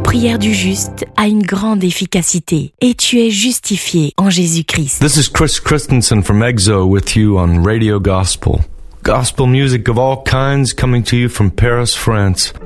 prière du juste a une grande efficacité et tu es justifié en Jésus-Christ. This is Chris Christensen from EXO with you on Radio Gospel. Gospel music of all kinds coming to you from Paris, France.